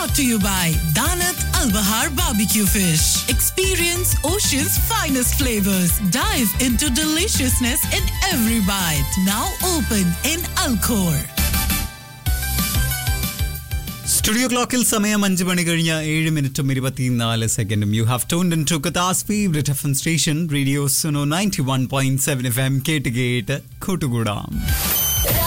brought to you by Danat Al Bahar Barbecue Fish. Experience Ocean's finest flavors. Dive into deliciousness in every bite. Now open in Alcor. Studio clockil സമയം 5 മണി കഴിഞ്ഞ 7 മിനിറ്റും 24 സെക്കൻഡും. You have tuned into Qatar's favorite FM station, Radio Suno 91.7 FM. കേട്ട് കൂട്ടുകൂടാം.